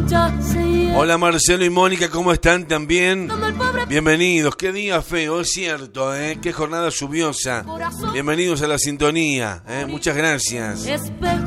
Hola Marcelo y Mónica, ¿cómo están también? Bienvenidos, qué día feo, es cierto, qué jornada lluviosa. Bienvenidos a la sintonía, muchas gracias.